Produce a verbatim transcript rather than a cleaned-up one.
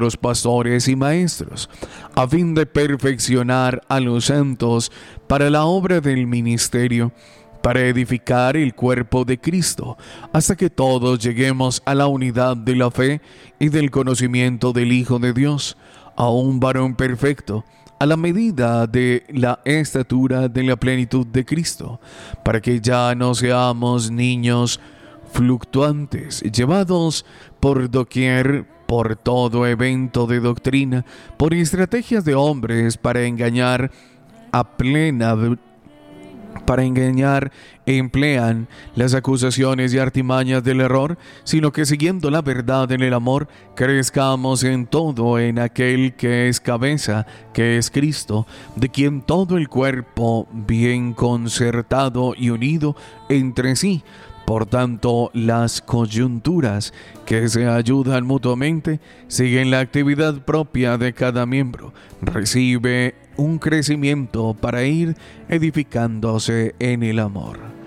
vosotros, pastores y maestros, a fin de perfeccionar a los santos para la obra del ministerio, para edificar el cuerpo de Cristo, hasta que todos lleguemos a la unidad de la fe y del conocimiento del Hijo de Dios, a un varón perfecto, a la medida de la estatura de la plenitud de Cristo, para que ya no seamos niños fluctuantes, llevados por doquier, por todo evento de doctrina, por estrategias de hombres para engañar a plena para engañar emplean las acusaciones y artimañas del error, sino que siguiendo la verdad en el amor, crezcamos en todo en aquel que es cabeza, que es Cristo, de quien todo el cuerpo, bien concertado y unido entre sí, por tanto, las coyunturas que se ayudan mutuamente siguen la actividad propia de cada miembro. Recibe un crecimiento para ir edificándose en el amor.